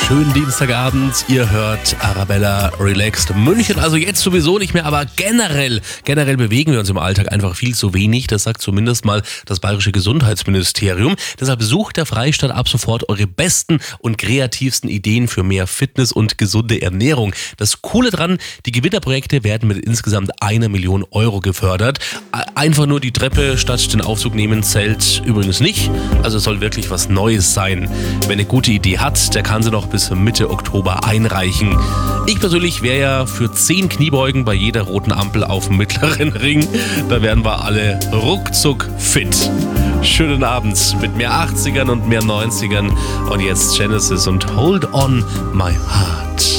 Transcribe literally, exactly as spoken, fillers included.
Schönen Dienstagabend, ihr hört Arabella Relaxed München, also jetzt sowieso nicht mehr, aber generell, generell bewegen wir uns im Alltag einfach viel zu wenig, das sagt zumindest mal das Bayerische Gesundheitsministerium. Deshalb sucht der Freistaat ab sofort eure besten und kreativsten Ideen für mehr Fitness und gesunde Ernährung. Das Coole dran, die Gewinnerprojekte werden mit insgesamt einer Million Euro gefördert. Einfach nur die Treppe statt den Aufzug nehmen zählt übrigens nicht, also es soll wirklich was Neues sein. Wer eine gute Idee hat, der kann sie noch bis Mitte Oktober einreichen. Ich persönlich wäre ja für zehn Kniebeugen bei jeder roten Ampel auf dem mittleren Ring. Da wären wir alle ruckzuck fit. Schönen Abend mit mehr achtzigern und mehr neunzigern. Und jetzt Genesis und Hold on my heart.